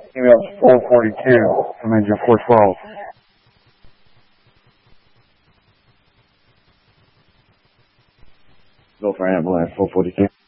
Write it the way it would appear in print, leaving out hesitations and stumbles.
Email 442 from engine 412. Go for ambulance 442.